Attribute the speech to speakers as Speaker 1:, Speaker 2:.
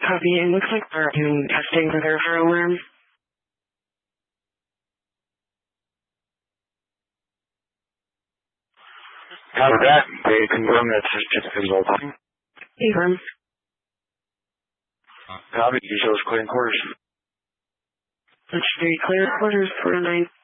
Speaker 1: Copy. It looks like they're doing testing for their fire alarm.
Speaker 2: Copy that. They confirm that just resulting.
Speaker 1: Confirm.
Speaker 2: Copy. You show us clear quarters.
Speaker 1: That's very clear. Quarters 409.